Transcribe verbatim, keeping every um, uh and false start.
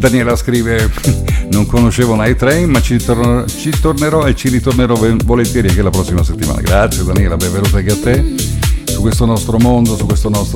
Daniela scrive: non conoscevo Night Train, ma ci, tor- ci tornerò e ci ritornerò volentieri anche la prossima settimana. Grazie Daniela, benvenuta anche a te su questo nostro mondo, su questo nostro